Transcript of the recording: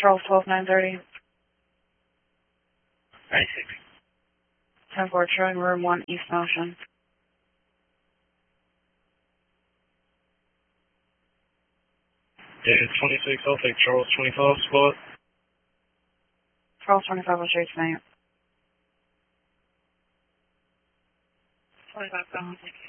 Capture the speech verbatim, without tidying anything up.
Charles twelve nine thirty. ninety-six. ten four showing room one East Motion. Yeah, it's twenty-six. I'll take Charles twenty-five spot. Charles twenty-five will show you tonight. twenty-five,